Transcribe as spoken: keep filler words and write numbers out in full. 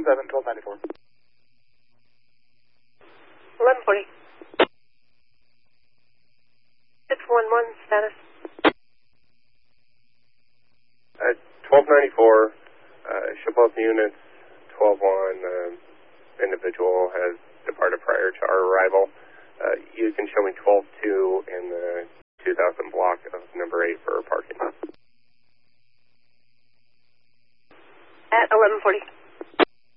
one seven, twelve ninety-four. eleven forty. six one one, status. At twelve ninety-four, uh, show both units. twelve one, uh, individual has departed prior to our arrival. Uh, you can show me twelve